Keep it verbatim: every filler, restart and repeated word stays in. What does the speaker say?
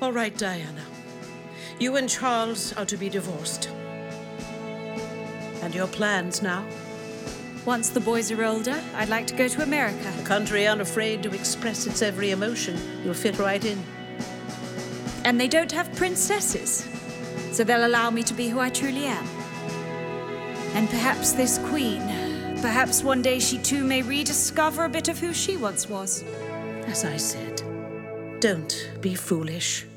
All right, Diana. You and Charles are to be divorced. And your plans now? Once the boys are older, I'd like to go to America. A country unafraid to express its every emotion. You'll fit right in. And they don't have princesses, so they'll allow me to be who I truly am. And perhaps this queen, perhaps one day she too may rediscover a bit of who she once was. As I said, don't be foolish.